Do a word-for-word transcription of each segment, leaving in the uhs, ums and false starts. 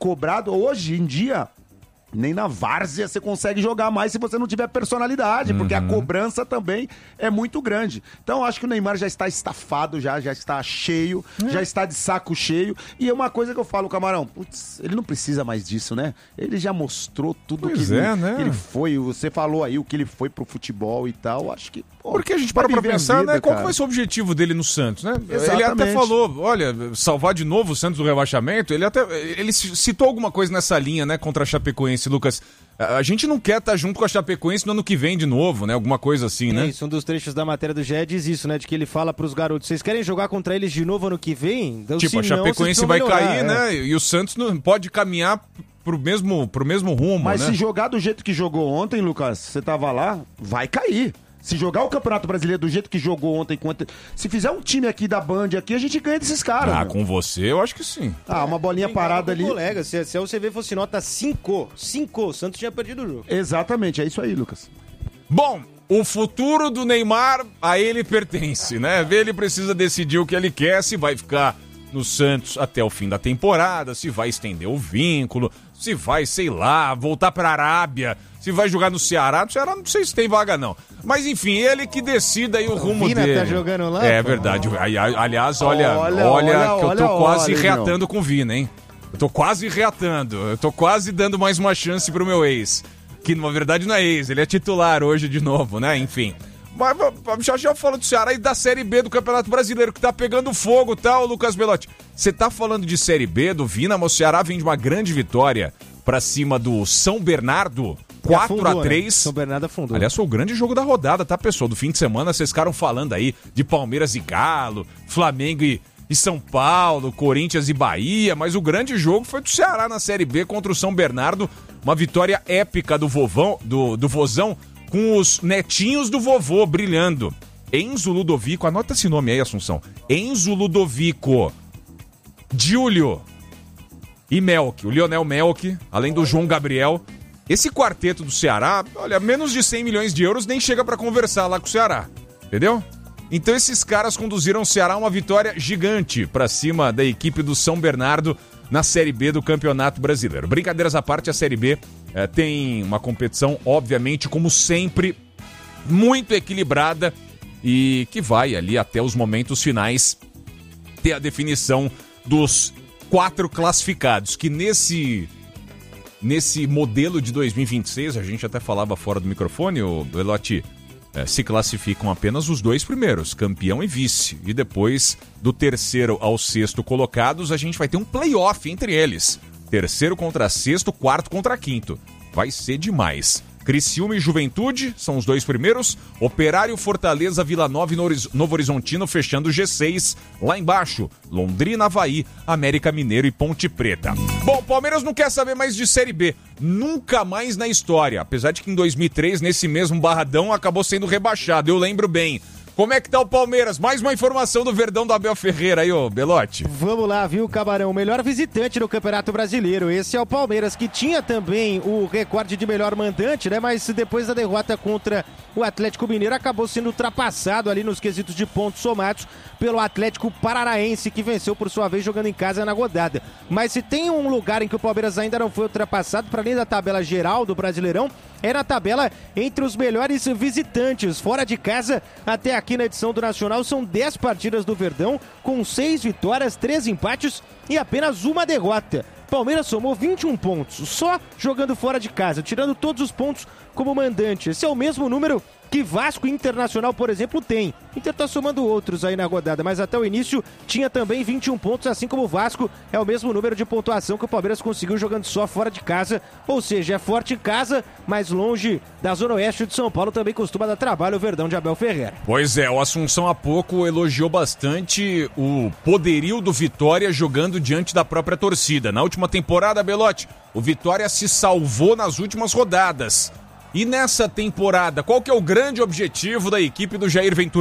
cobrado. Hoje em dia, nem na várzea você consegue jogar mais se você não tiver personalidade, uhum. porque a cobrança também é muito grande. Então eu acho que o Neymar já está estafado, já, já está cheio, é. já está de saco cheio. E é uma coisa que eu falo, Camarão, putz, ele não precisa mais disso, né? Ele já mostrou tudo pois que é, ele, né? ele foi. Você falou aí o que ele foi pro futebol e tal. Acho que... Pô, porque a gente para pra pensar, vida, né? Qual que vai ser o objetivo dele no Santos, né? Exatamente. Ele até falou, olha, salvar de novo o Santos do rebaixamento. Ele até ele citou alguma coisa nessa linha, né? Contra a Chapecoense, Lucas. A gente não quer estar junto com a Chapecoense no ano que vem de novo, né? Alguma coisa assim, né? É isso, um dos trechos da matéria do G E diz isso, né? De que ele fala pros garotos, vocês querem jogar contra eles de novo ano que vem? Então, tipo, a Chapecoense não, vai melhorar, cair, é. né? E o Santos não pode caminhar pro mesmo, pro mesmo rumo, Mas né? se jogar do jeito que jogou ontem, Lucas, você tava lá, vai cair. Se jogar o Campeonato Brasileiro do jeito que jogou ontem, se fizer um time aqui da Band aqui, a gente ganha desses caras. Ah, meu. com você eu acho que sim. Ah, uma bolinha parada ali. Colega, se, se a U C V fosse nota cinco, cinco, o Santos tinha perdido o jogo. Exatamente, é isso aí, Lucas. Bom, o futuro do Neymar a ele pertence, né? Ele precisa decidir o que ele quer, se vai ficar no Santos até o fim da temporada, se vai estender o vínculo, se vai, sei lá, voltar pra Arábia, se vai jogar no Ceará. No Ceará não sei se tem vaga, não. Mas, enfim, ele que decida aí o rumo Vina dele. Tá jogando lá? É verdade. Aliás, olha, olha, olha, olha que eu tô olha, quase olha, reatando não. com o Vina, hein? Eu tô quase reatando. Eu tô quase dando mais uma chance pro meu ex. Que, na verdade, não é ex. Ele é titular hoje de novo, né? Enfim. Mas já já falo do Ceará e da Série B do Campeonato Brasileiro, que tá pegando fogo, tá, Lucas Belotti? Você tá falando de Série B do Vina, mas o Ceará vem de uma grande vitória pra cima do São Bernardo, quatro a três. Né? São Bernardo afundou. Aliás, foi o grande jogo da rodada, tá, pessoal? Do fim de semana, vocês ficaram falando aí de Palmeiras e Galo, Flamengo e, e São Paulo, Corinthians e Bahia, mas o grande jogo foi do Ceará na Série B contra o São Bernardo, uma vitória épica do vovão, do, do Vozão, com os netinhos do vovô brilhando. Enzo Ludovico, anota esse nome aí, Assunção. Enzo Ludovico, Júlio e Melk, o Lionel Melk, além do João Gabriel. Esse quarteto do Ceará, olha, menos de cem milhões de euros nem chega pra conversar lá com o Ceará, entendeu? Então esses caras conduziram o Ceará a uma vitória gigante pra cima da equipe do São Bernardo na Série B do Campeonato Brasileiro. Brincadeiras à parte, a Série B é, tem uma competição, obviamente, como sempre, muito equilibrada e que vai ali até os momentos finais ter a definição dos quatro classificados, que nesse... Nesse modelo de dois mil e vinte e seis, a gente até falava fora do microfone, o Belotti, é, se classificam apenas os dois primeiros, campeão e vice. E depois, do terceiro ao sexto colocados, a gente vai ter um play-off entre eles. Terceiro contra sexto, quarto contra quinto. Vai ser demais. Criciúma e Juventude são os dois primeiros. Operário, Fortaleza, Vila Nova e Novo Horizontino fechando o G seis. Lá embaixo, Londrina, Avaí, América Mineiro e Ponte Preta. Bom, Palmeiras não quer saber mais de Série B. Nunca mais na história. Apesar de que em dois mil e três, nesse mesmo Barradão, acabou sendo rebaixado. Eu lembro bem. Como é que tá o Palmeiras? Mais uma informação do Verdão do Abel Ferreira aí, ô Belotti. Vamos lá, viu, Camarão? O melhor visitante no Campeonato Brasileiro. Esse é o Palmeiras, que tinha também o recorde de melhor mandante, né? Mas depois da derrota contra o Atlético Mineiro, acabou sendo ultrapassado ali nos quesitos de pontos somados pelo Atlético Paranaense, que venceu por sua vez jogando em casa na rodada. Mas se tem um lugar em que o Palmeiras ainda não foi ultrapassado, para além da tabela geral do Brasileirão, é na tabela entre os melhores visitantes. Fora de casa, até aqui na edição do Nacional, são dez partidas do Verdão, com seis vitórias, três empates e apenas uma derrota. Palmeiras somou vinte e um pontos, só jogando fora de casa, tirando todos os pontos como mandante. Esse é o mesmo número que Vasco Internacional, por exemplo, tem. Inter tá somando outros aí na rodada, mas até o início tinha também vinte e um pontos, assim como o Vasco. É o mesmo número de pontuação que o Palmeiras conseguiu jogando só fora de casa, ou seja, é forte em casa, mas longe da Zona Oeste de São Paulo. Também costuma dar trabalho o Verdão de Abel Ferreira. Pois é, o Assunção há pouco elogiou bastante o poderio do Vitória jogando diante da própria torcida. Na última temporada, Belotti, o Vitória se salvou nas últimas rodadas. E nessa temporada, qual que é o grande objetivo da equipe do Jair Ventura?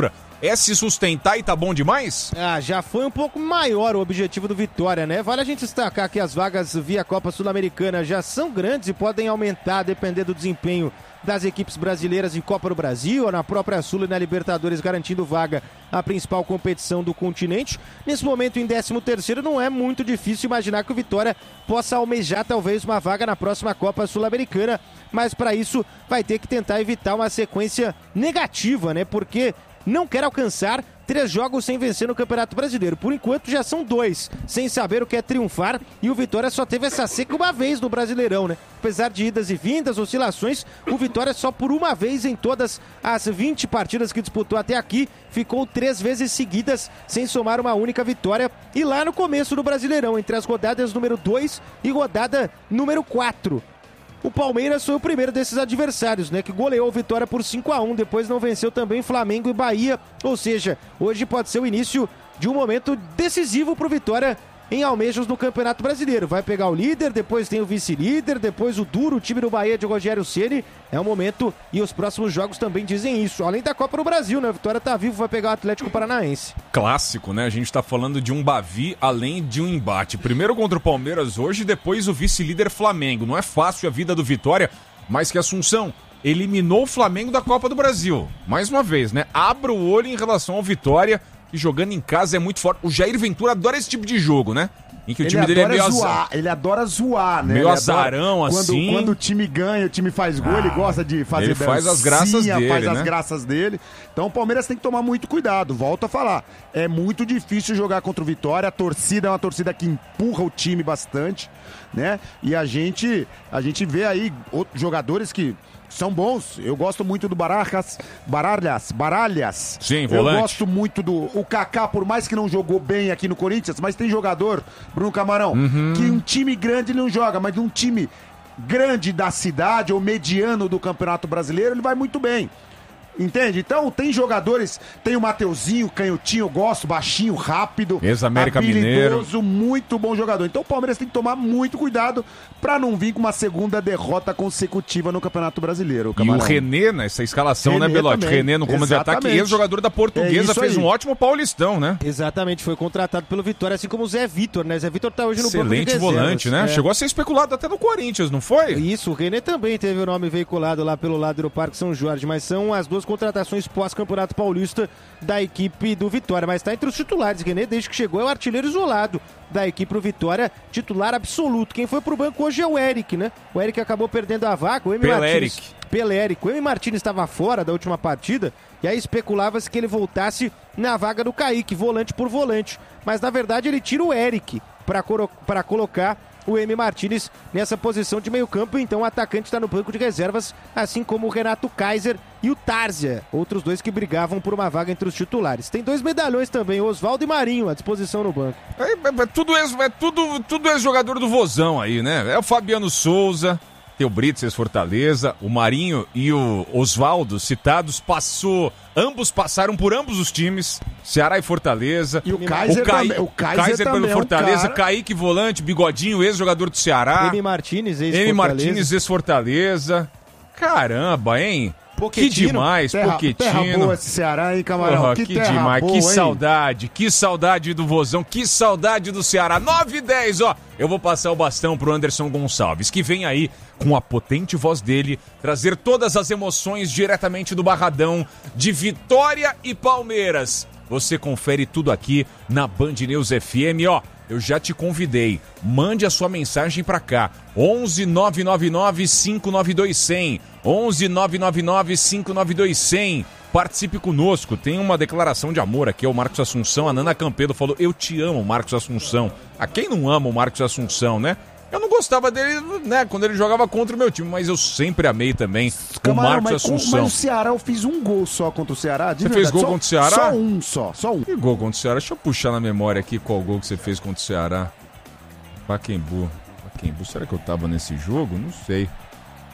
é se sustentar e tá bom demais? Ah, já foi um pouco maior o objetivo do Vitória, né? Vale a gente destacar que as vagas via Copa Sul-Americana já são grandes e podem aumentar a depender do desempenho das equipes brasileiras em Copa do Brasil, ou na própria Sul e na Libertadores, garantindo vaga à principal competição do continente. Nesse momento, em décimo terceiro, não é muito difícil imaginar que o Vitória possa almejar talvez uma vaga na próxima Copa Sul-Americana, mas para isso vai ter que tentar evitar uma sequência negativa, né? Porque não quer alcançar três jogos sem vencer no Campeonato Brasileiro. Por enquanto já são dois, sem saber o que é triunfar, e o Vitória só teve essa seca uma vez no Brasileirão, né? Apesar de idas e vindas, oscilações, o Vitória só por uma vez em todas as vinte partidas que disputou até aqui, ficou três vezes seguidas sem somar uma única vitória, e lá no começo do Brasileirão, entre as rodadas número dois e rodada número quatro. O Palmeiras foi o primeiro desses adversários, né? Que goleou o Vitória por cinco a um, depois não venceu também Flamengo e Bahia. Ou seja, hoje pode ser o início de um momento decisivo para o Vitória em almejos no Campeonato Brasileiro. Vai pegar o líder, depois tem o vice-líder, depois o duro, o time do Bahia de Rogério Ceni. É o momento e os próximos jogos também dizem isso. Além da Copa do Brasil, né? A Vitória tá vivo, vai pegar o Atlético Paranaense. Clássico, né? A gente tá falando de um Bavi além de um embate. Primeiro contra o Palmeiras hoje, depois o vice-líder Flamengo. Não é fácil a vida do Vitória, mas que Assunção eliminou o Flamengo da Copa do Brasil. Mais uma vez, né? Abra o olho em relação ao Vitória, que jogando em casa é muito forte. O Jair Ventura adora esse tipo de jogo, né? Em que o ele time dele é meio zoar, azar. Ele adora zoar, né? Meio ele azarão, adora... assim. Quando, quando o time ganha, o time faz gol, ah, ele gosta de fazer ele faz as graças dele, faz né? as graças dele. Então o Palmeiras tem que tomar muito cuidado. Volto a falar. É muito difícil jogar contra o Vitória. A torcida é uma torcida que empurra o time bastante, né? E a gente, a gente vê aí outros jogadores que são bons. Eu gosto muito do Barajas, Baralhas, Baralhas. Sim, volante. Eu gosto muito do o Kaká, por mais que não jogou bem aqui no Corinthians, mas tem jogador, Bruno Camarão, uhum. que um time grande não joga, mas um time grande da cidade ou mediano do Campeonato Brasileiro, ele vai muito bem. Entende? Então tem jogadores, tem o Mateuzinho, canhotinho, eu gosto, baixinho, rápido, ex-América habilidoso, Mineiro. Muito bom jogador. Então o Palmeiras tem que tomar muito cuidado pra não vir com uma segunda derrota consecutiva no Campeonato Brasileiro. E o René nessa escalação, René né, Belotti? também. René no comando de ataque, ex-jogador da Portuguesa, é fez um ótimo Paulistão, né? Exatamente, foi contratado pelo Vitória, assim como o Zé Vitor, né? Zé Vitor tá hoje no banco de Excelente volante, né? É. Chegou a ser especulado até no Corinthians, não foi? Isso, o René também teve o nome veiculado lá pelo lado do Parque São Jorge, mas são as duas contratações pós-Campeonato Paulista da equipe do Vitória, mas está entre os titulares. René, desde que chegou, é o artilheiro isolado da equipe do Vitória, titular absoluto. Quem foi pro banco hoje é o Eric, né? O Eric acabou perdendo a vaga, o Emi Martins. Pelérico. O Emi Martins estava fora da última partida e aí especulava-se que ele voltasse na vaga do Kaique, volante por volante. Mas na verdade ele tira o Eric para colo- para colocar o Emi Martins nessa posição de meio campo, então o atacante está no banco de reservas, assim como o Renato Kaiser e o Tárzia, outros dois que brigavam por uma vaga entre os titulares. Tem dois medalhões também, Oswaldo e Marinho, à disposição no banco. É, é, é tudo ex, é tudo, tudo ex-jogador do Vozão aí, né? É o Fabiano Souza, tem o Brits, ex-Fortaleza, o Marinho e o Oswaldo, citados, passou... Ambos passaram por ambos os times, Ceará e Fortaleza. E o Kaiser, o Kai, também, o Kaiser, Kaiser também pelo é um Fortaleza, cara... Kaique volante, Bigodinho, ex-jogador do Ceará. Emi Martins, ex-Fortaleza. Emi Martins, ex-Fortaleza. Caramba, hein? Pochettino, que demais, terra, Pochettino. Terra boa esse Ceará, hein, Camarão? Porra, que que terra demais, boa, que hein? saudade, que saudade do Vozão, que saudade do Ceará. nove e dez, ó. Eu vou passar o bastão pro Anderson Gonçalves, que vem aí com a potente voz dele, trazer todas as emoções diretamente do Barradão de Vitória e Palmeiras. Você confere tudo aqui na Band News F M, ó. Eu já te convidei, mande a sua mensagem pra cá, onze nove nove nove cinco nove dois zero zero, onze nove nove nove cinco nove dois zero zero. Participe conosco, tem uma declaração de amor aqui, o Marcos Assunção, a Nana Campedo falou, eu te amo, Marcos Assunção. A quem não ama o Marcos Assunção, né? Eu não gostava dele, né, quando ele jogava contra o meu time, mas eu sempre amei também Camarão, o Marcos mas, Assunção. Mas o Ceará, eu fiz um gol só contra o Ceará. De você verdade. fez gol só, contra o Ceará? Só um, só, só um. Que gol contra o Ceará? Deixa eu puxar na memória aqui qual gol que você fez contra o Ceará. Pacaembu. Pacaembu, será que eu tava nesse jogo? Não sei.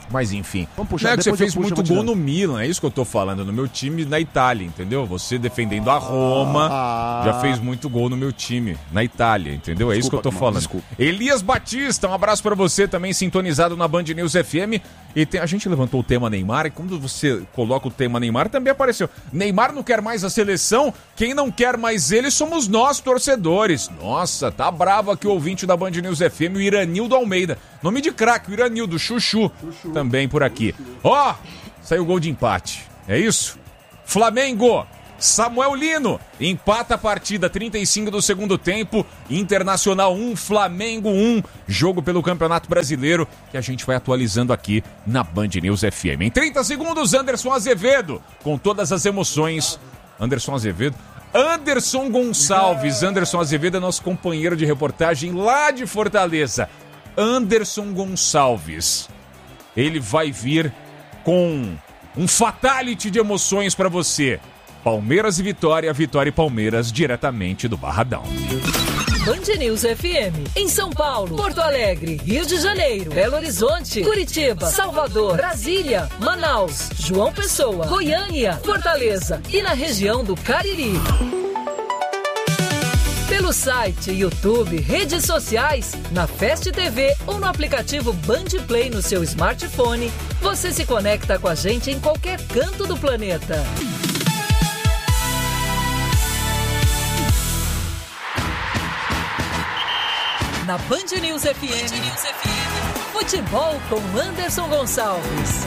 Mas enfim, Vamos puxar, não é que você depois fez eu puxo, muito eu vou te gol dar. no Milan, é isso que eu tô falando, no meu time na Itália, entendeu? Você defendendo a Roma, Ah. já fez muito gol no meu time na Itália, entendeu? É isso que eu tô Desculpa, falando. desculpa. Elias Batista, um abraço pra você também, sintonizado na Band News F M. E tem- a gente levantou o tema Neymar, e quando você coloca o tema Neymar, também apareceu. Neymar não quer mais a seleção, quem não quer mais ele somos nós, torcedores. Nossa, tá bravo aqui o ouvinte da Band News F M, o Iranildo Almeida. Nome de craque, o Iranildo, Chuchu, também por aqui. Ó, saiu o gol de empate, é isso? Flamengo, Samuel Lino, empata a partida, trinta e cinco do segundo tempo, Internacional um, Flamengo um, jogo pelo Campeonato Brasileiro, que a gente vai atualizando aqui na Band News F M. Em trinta segundos, Anderson Azevedo, com todas as emoções. Anderson Azevedo... Anderson Gonçalves, Anderson Azevedo é nosso companheiro de reportagem lá de Fortaleza. Anderson Gonçalves, ele vai vir com um fatality de emoções pra você. Palmeiras e Vitória, Vitória e Palmeiras, diretamente do Barradão. Band News F M, em São Paulo, Porto Alegre, Rio de Janeiro, Belo Horizonte, Curitiba, Salvador, Brasília, Manaus, João Pessoa, Goiânia, Fortaleza e na região do Cariri. Pelo site, YouTube, redes sociais, na Fast T V ou no aplicativo Band Play no seu smartphone, você se conecta com a gente em qualquer canto do planeta. Na Band News F M, Band News F M, futebol com Anderson Gonçalves.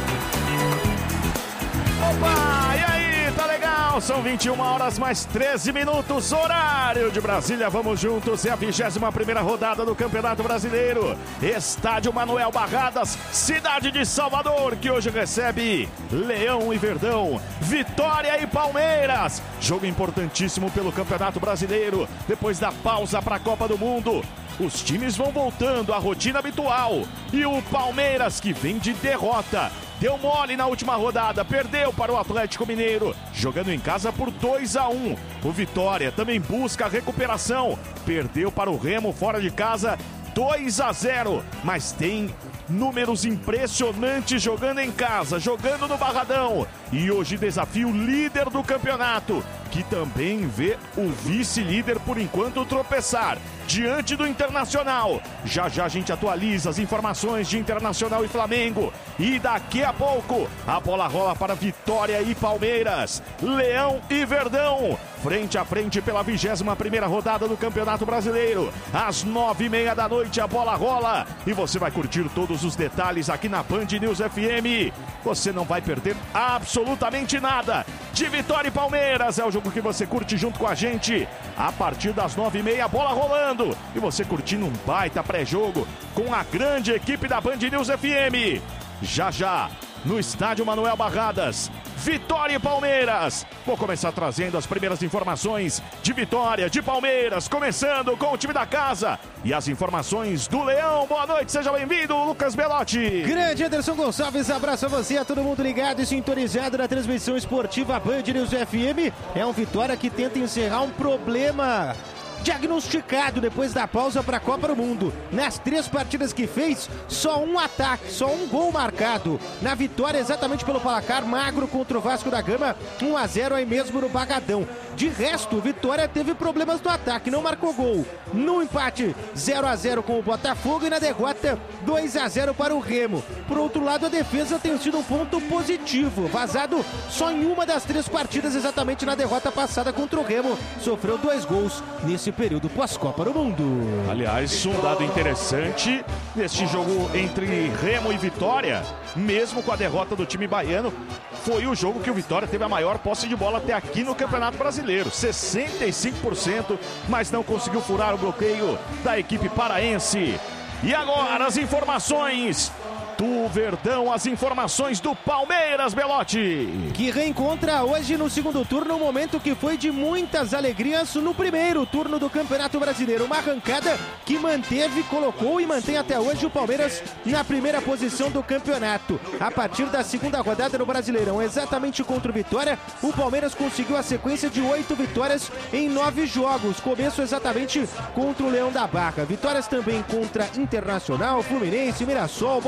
Opa, e aí, tá legal? São vinte e uma horas mais treze minutos, horário de Brasília. Vamos juntos, é a vigésima primeira rodada do Campeonato Brasileiro. Estádio Manuel Barradas, cidade de Salvador, que hoje recebe Leão e Verdão, Vitória e Palmeiras. Jogo importantíssimo pelo Campeonato Brasileiro, depois da pausa para a Copa do Mundo. Os times vão voltando à rotina habitual. E o Palmeiras, que vem de derrota, deu mole na última rodada, perdeu para o Atlético Mineiro, jogando em casa por dois a um. O Vitória também busca a recuperação, perdeu para o Remo fora de casa dois a zero, mas tem números impressionantes jogando em casa, jogando no Barradão. E hoje desafia o líder do campeonato, que também vê o vice-líder por enquanto tropeçar diante do Internacional. Já já a gente atualiza as informações de Internacional e Flamengo. E daqui a pouco a bola rola para Vitória e Palmeiras, Leão e Verdão, frente a frente pela vigésima primeira rodada do Campeonato Brasileiro. Às nove e meia da noite a bola rola e você vai curtir todos os detalhes aqui na Band News F M. Você não vai perder absolutamente nada. De Vitória e Palmeiras é o jogo que você curte junto com a gente. A partir das nove e meia, a bola rolando. E você curtindo um baita pré-jogo com a grande equipe da Band News F M. Já já, no estádio Manuel Barradas, Vitória e Palmeiras. Vou começar trazendo as primeiras informações de Vitória, de Palmeiras, começando com o time da casa. E as informações do Leão. Boa noite, seja bem-vindo, Lucas Belotti. Grande Anderson Gonçalves, abraço a você, a todo mundo ligado e sintonizado na transmissão esportiva Band News F M. É um Vitória que tenta encerrar um problema diagnosticado depois da pausa para a Copa do Mundo. Nas três partidas que fez, só um ataque, só um gol marcado. Na vitória, exatamente pelo placar magro contra o Vasco da Gama, um a zero aí mesmo no Barradão. De resto, Vitória teve problemas no ataque, não marcou gol. No empate, zero a zero com o Botafogo e na derrota, dois a zero para o Remo. Por outro lado, a defesa tem sido um ponto positivo. Vazado só em uma das três partidas, exatamente na derrota passada contra o Remo. Sofreu dois gols nesse período pós-Copa do Mundo. Aliás, um dado interessante neste jogo entre Remo e Vitória, mesmo com a derrota do time baiano, foi o jogo que o Vitória teve a maior posse de bola até aqui no Campeonato Brasileiro, sessenta e cinco por cento, mas não conseguiu furar o bloqueio da equipe paraense. E agora as informações do Verdão, as informações do Palmeiras, Belotti. Que reencontra hoje no segundo turno um momento que foi de muitas alegrias no primeiro turno do Campeonato Brasileiro. Uma arrancada que manteve, colocou e mantém até hoje o Palmeiras na primeira posição do campeonato. A partir da segunda rodada no Brasileirão, exatamente contra o Vitória, o Palmeiras conseguiu a sequência de oito vitórias em nove jogos. Começo exatamente contra o Leão da Barra. Vitórias também contra Internacional, Fluminense, Mirassol, Botafogo,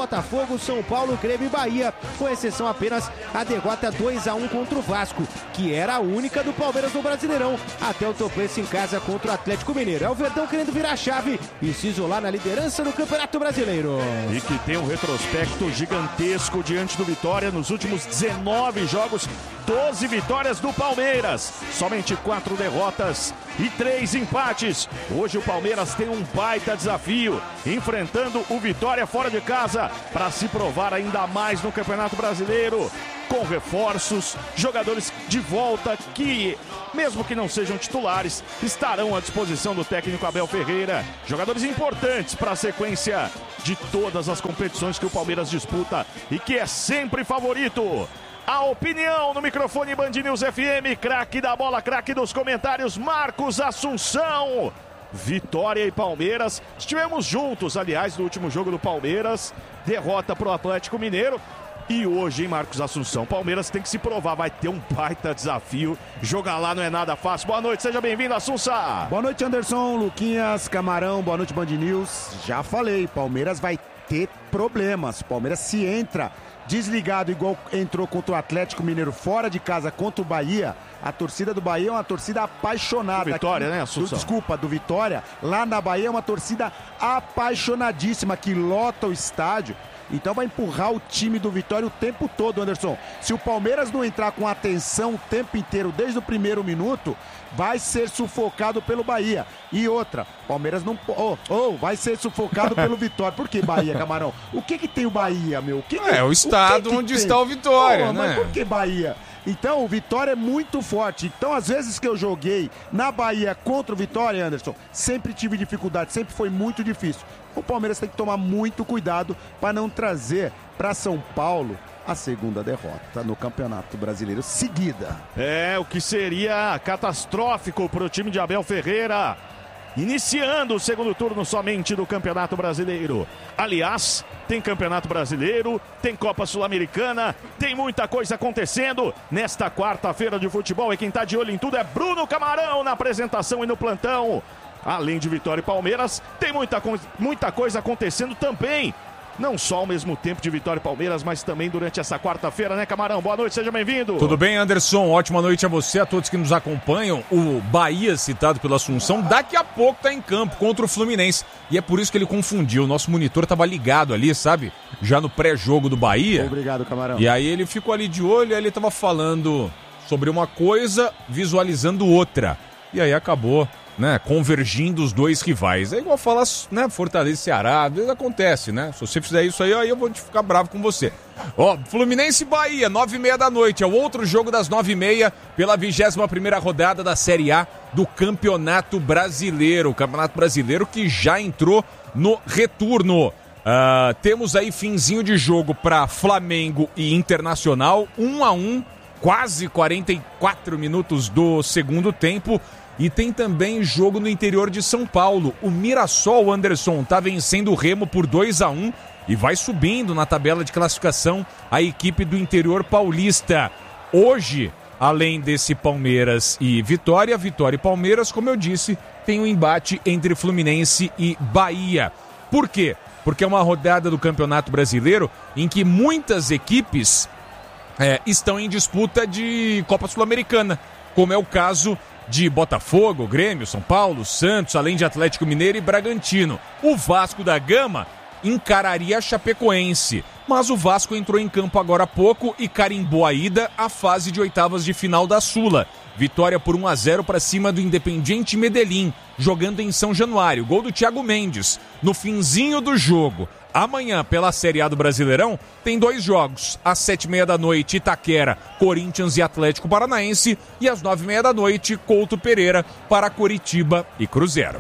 Botafogo, São Paulo, Grêmio e Bahia, com exceção apenas a derrota dois a um contra o Vasco, que era a única do Palmeiras no Brasileirão, até o tropeço em casa contra o Atlético Mineiro. É o Verdão querendo virar a chave e se isolar na liderança no Campeonato Brasileiro. E que tem um retrospecto gigantesco diante do Vitória nos últimos dezenove jogos, doze vitórias do Palmeiras, somente quatro derrotas e três empates. Hoje o Palmeiras tem um baita desafio, enfrentando o Vitória fora de casa, para se provar ainda mais no Campeonato Brasileiro, com reforços, jogadores de volta que, mesmo que não sejam titulares, estarão à disposição do técnico Abel Ferreira. Jogadores importantes para a sequência de todas as competições que o Palmeiras disputa e que é sempre favorito. A opinião no microfone Band News F M, craque da bola, craque dos comentários, Marcos Assunção. Vitória e Palmeiras, estivemos juntos, aliás, no último jogo do Palmeiras, derrota para o Atlético Mineiro. E hoje, hein, Marcos Assunção, Palmeiras tem que se provar, vai ter um baita desafio, jogar lá não é nada fácil. Boa noite, seja bem-vindo, Assunção. Boa noite, Anderson, Luquinhas, Camarão, boa noite, Band News. Já falei, Palmeiras vai ter problemas, Palmeiras se entra desligado igual entrou contra o Atlético Mineiro fora de casa contra o Bahia, a torcida do Bahia é uma torcida apaixonada. Do Vitória, aqui, né, Assunção? do, desculpa, do Vitória, lá na Bahia é uma torcida apaixonadíssima que lota o estádio. Então vai empurrar o time do Vitória o tempo todo, Anderson. Se o Palmeiras não entrar com atenção o tempo inteiro, desde o primeiro minuto, vai ser sufocado pelo Bahia. E outra, Palmeiras não... Oh, oh, vai ser sufocado pelo Vitória. Por que Bahia, Camarão? O que que tem o Bahia, meu? O que que, é, o estado o que que onde tem? está o Vitória, oh, né? Mas por que Bahia? Então, o Vitória é muito forte. Então, às vezes que eu joguei na Bahia contra o Vitória, Anderson, sempre tive dificuldade, sempre foi muito difícil. O Palmeiras tem que tomar muito cuidado para não trazer para São Paulo a segunda derrota no Campeonato Brasileiro seguida. É, o que seria catastrófico para o time de Abel Ferreira, iniciando o segundo turno somente do Campeonato Brasileiro. Aliás, tem Campeonato Brasileiro, tem Copa Sul-Americana, tem muita coisa acontecendo nesta quarta-feira de futebol. E quem tá de olho em tudo é Bruno Camarão na apresentação e no plantão. Além de Vitória e Palmeiras, tem muita, muita coisa acontecendo também. Não só ao mesmo tempo de Vitória e Palmeiras, mas também durante essa quarta-feira, né, Camarão? Boa noite, seja bem-vindo. Tudo bem, Anderson? Ótima noite a você, a todos que nos acompanham. O Bahia, citado pela Assunção, daqui a pouco tá em campo contra o Fluminense. E é por isso que ele confundiu. O nosso monitor tava ligado ali, sabe? Já no pré-jogo do Bahia. Obrigado, Camarão. E aí ele ficou ali de olho, aí ele tava falando sobre uma coisa, visualizando outra. E aí acabou, né, convergindo os dois rivais. É igual falar, né, Fortaleza e Ceará, às vezes acontece, né? Se você fizer isso aí, aí eu vou ficar bravo com você. Ó, Fluminense e Bahia, nove e meia da noite, é o outro jogo das nove e meia pela vigésima primeira rodada da Série A do Campeonato Brasileiro. O Campeonato Brasileiro que já entrou no retorno. Uh, temos aí finzinho de jogo para Flamengo e Internacional, um a um, quase quarenta e quatro minutos do segundo tempo. E tem também jogo no interior de São Paulo. O Mirassol, Anderson, tá vencendo o Remo por dois a um e vai subindo na tabela de classificação a equipe do interior paulista. Hoje, além desse Palmeiras e Vitória, Vitória e Palmeiras, como eu disse, tem um embate entre Fluminense e Bahia. Por quê? Porque é uma rodada do Campeonato Brasileiro em que muitas equipes é, estão em disputa de Copa Sul-Americana, como é o caso de Botafogo, Grêmio, São Paulo, Santos, além de Atlético Mineiro e Bragantino. O Vasco da Gama encararia a Chapecoense, mas o Vasco entrou em campo agora há pouco e carimbou a ida à fase de oitavas de final da Sula. Vitória por um a zero para cima do Independiente Medellín, jogando em São Januário. Gol do Thiago Mendes no finzinho do jogo. Amanhã, pela Série A do Brasileirão, tem dois jogos. Às sete e meia da noite, Itaquera, Corinthians e Atlético Paranaense. E às nove e meia da noite, Couto Pereira para Coritiba e Cruzeiro.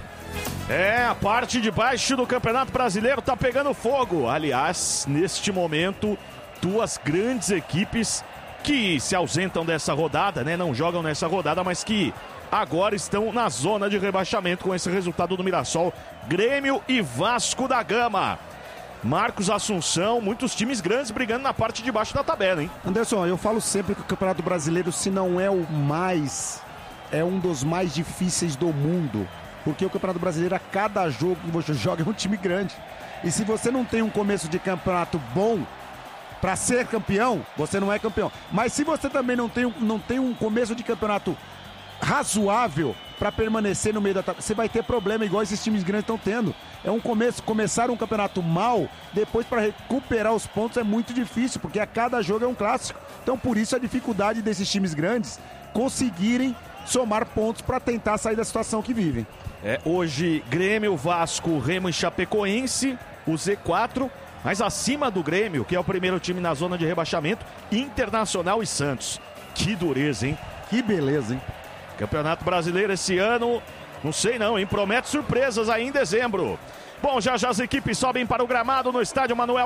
É, a parte de baixo do Campeonato Brasileiro tá pegando fogo. Aliás, neste momento, duas grandes equipes que se ausentam dessa rodada, né? Não jogam nessa rodada, mas que agora estão na zona de rebaixamento com esse resultado do Mirassol. Grêmio e Vasco da Gama. Marcos Assunção, muitos times grandes brigando na parte de baixo da tabela, hein? Anderson, eu falo sempre que o Campeonato Brasileiro, se não é o mais, é um dos mais difíceis do mundo. Porque o Campeonato Brasileiro, a cada jogo que você joga, é um time grande. E se você não tem um começo de campeonato bom para ser campeão, você não é campeão. Mas se você também não tem um, não tem um começo de campeonato razoável para permanecer no meio da tabela, você vai ter problema igual esses times grandes estão tendo. É um começo, começar um campeonato mal, depois para recuperar os pontos é muito difícil, porque a cada jogo é um clássico. Então por isso a dificuldade desses times grandes conseguirem somar pontos para tentar sair da situação que vivem. É, hoje Grêmio, Vasco, Remo e Chapecoense, o Z quatro, mas acima do Grêmio, que é o primeiro time na zona de rebaixamento, Internacional e Santos. Que dureza, hein? Que beleza, hein? Campeonato Brasileiro esse ano, não sei não, hein? Promete surpresas aí em dezembro. Bom, já já as equipes sobem para o gramado no estádio Manuel